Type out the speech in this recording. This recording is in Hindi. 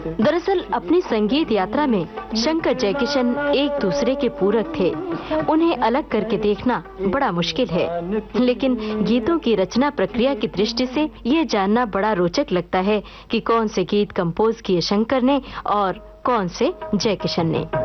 दरअसल अपनी संगीत यात्रा में शंकर जयकिशन एक दूसरे के पूरक थे। उन्हें अलग करके देखना बड़ा मुश्किल है, लेकिन गीतों की रचना प्रक्रिया की दृष्टि से ये जानना बड़ा रोचक लगता है कि कौन से गीत कंपोज किए शंकर ने और कौन से जयकिशन ने।